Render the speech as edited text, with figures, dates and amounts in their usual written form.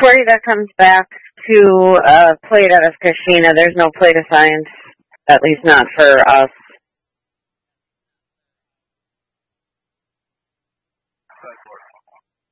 anybody that comes back to play it out of Kashina, there's no play to science, at least not for us.